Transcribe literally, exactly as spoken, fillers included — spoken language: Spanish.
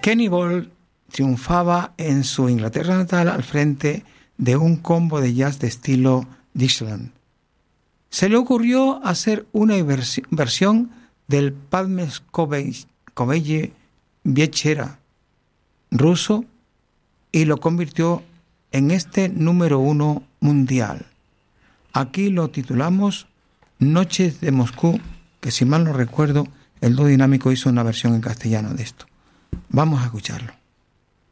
Kenny Ball triunfaba en su Inglaterra natal al frente de un combo de jazz de estilo Dixieland. Se le ocurrió hacer una versión del Padmes Koveye Viechera ruso y lo convirtió en este número uno mundial. Aquí lo titulamos Noches de Moscú, que si mal no recuerdo, el dúo dinámico hizo una versión en castellano de esto. Vamos a escucharlo.